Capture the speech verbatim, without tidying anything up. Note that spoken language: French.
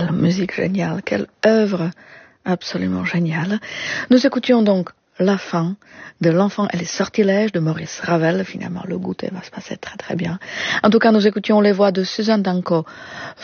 quelle musique géniale, quelle œuvre absolument géniale. Nous écoutions donc La fin de L'enfant et les sortilèges de Maurice Ravel. Finalement, le goûter va se passer très très bien. En tout cas, nous écoutions les voix de Suzanne Danko,